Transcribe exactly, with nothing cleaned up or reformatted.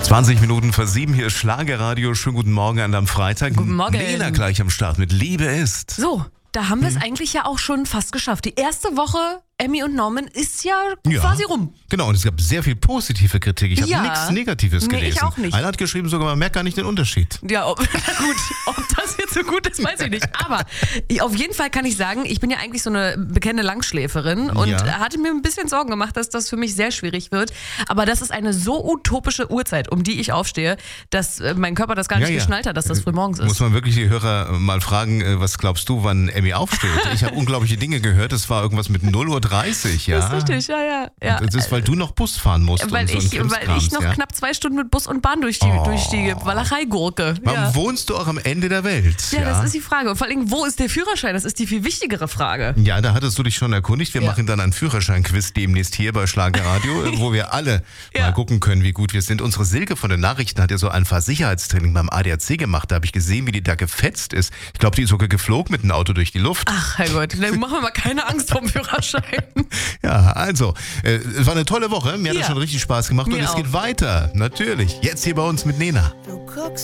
zwanzig Minuten vor sieben, hier ist Schlagerradio. Schönen guten Morgen an einem Freitag. Guten Morgen. Lena gleich am Start mit Liebe ist. So, da haben wir es eigentlich ja auch schon fast geschafft. Die erste Woche Emmy und Norman ist ja, Ja. quasi rum. Genau, und es gab sehr viel positive Kritik. Ich habe Ja. nichts Negatives Nee, gelesen. ich auch nicht. Einer hat geschrieben, sogar man merkt gar nicht den Unterschied. Ja, ob, na gut, ob das jetzt so gut ist, weiß ich nicht. Aber ich- auf jeden Fall kann ich sagen, ich bin ja eigentlich so eine bekannte Langschläferin und Ja. hatte mir ein bisschen Sorgen gemacht, dass das für mich sehr schwierig wird. Aber das ist eine so utopische Uhrzeit, um die ich aufstehe, dass äh, mein Körper das gar nicht Ja, ja. geschnallt hat, dass das früh morgens Muss ist. man wirklich die Hörer mal fragen, äh, was glaubst du, wann Emmy aufsteht? Ich habe unglaubliche Dinge gehört, es war irgendwas mit null Uhr dreißig, ja? Das ist richtig, ja, ja. ja. Das ist, weil du noch Bus fahren musst. Weil und so ich, ein weil Krimskrams, ich noch ja? knapp zwei Stunden mit Bus und Bahn durch die, Oh. durch die Walachei gurke. Warum Ja. wohnst du auch am Ende der Welt? Ja, das ist die Frage. Und vor allem, wo ist der Führerschein? Das ist die viel wichtigere Frage. Ja, da hattest du dich schon erkundigt. Wir Ja. machen dann einen Führerschein-Quiz demnächst hier bei Schlagerradio, wo wir alle Ja. mal gucken können, wie gut wir sind. Unsere Silke von den Nachrichten hat ja so ein Fahrsicherheitstraining beim A D A C gemacht. Da habe ich gesehen, wie die da gefetzt ist. Ich glaube, die ist sogar geflogen mit dem Auto durch die Luft. Ach, Herrgott, dann machen wir mal keine Angst vom Führerschein. Ja, also, äh, es war eine tolle Woche. Mir hat Ja. das schon richtig Spaß gemacht. Mir und es auch. geht weiter, natürlich. Jetzt hier bei uns mit Nena. Du guckst